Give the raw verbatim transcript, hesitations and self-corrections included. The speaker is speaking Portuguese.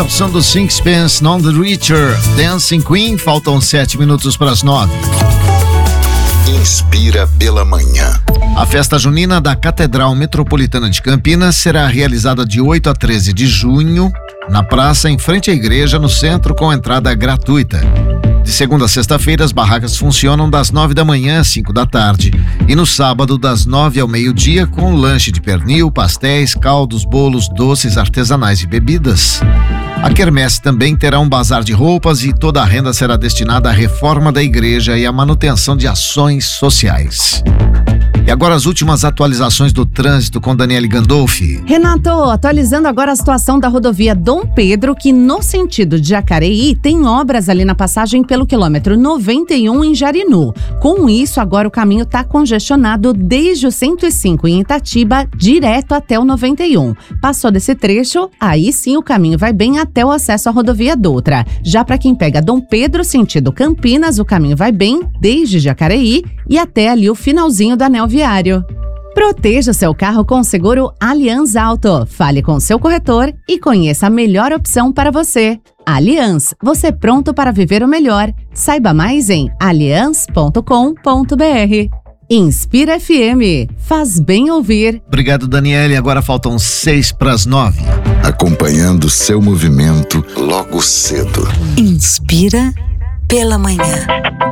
a opção do Sixpence None the Richer, Dancing Queen. Faltam sete minutos para as nove. Inspira pela manhã. A festa junina da Catedral Metropolitana de Campinas será realizada de oito a treze de junho, na praça em frente à igreja, no centro, com entrada gratuita. De segunda a sexta-feira, as barracas funcionam das nove da manhã às cinco da tarde e no sábado das nove ao meio-dia, com lanche de pernil, pastéis, caldos, bolos, doces artesanais e bebidas. A quermesse também terá um bazar de roupas e toda a renda será destinada à reforma da igreja e à manutenção de ações sociais. E agora as últimas atualizações do trânsito com Daniele Gandolfi. Renato, atualizando agora a situação da rodovia Dom Pedro, que no sentido de Jacareí tem obras ali na passagem pelo quilômetro noventa e um em Jarinu. Com isso, agora o caminho está congestionado desde o cento e cinco em Itatiba, direto até o noventa e um. Passou desse trecho, aí sim o caminho vai bem até o acesso à rodovia Dutra. Já para quem pega Dom Pedro, sentido Campinas, o caminho vai bem desde Jacareí e até ali o finalzinho do anel viário. Proteja seu carro com o seguro Allianz Auto. Fale com seu corretor e conheça a melhor opção para você. Allianz, você pronto para viver o melhor. Saiba mais em allianz ponto com ponto br. Inspira F M. Faz bem ouvir. Obrigado, Daniele. Agora faltam seis para as nove. Acompanhando seu movimento logo cedo. Inspira pela manhã.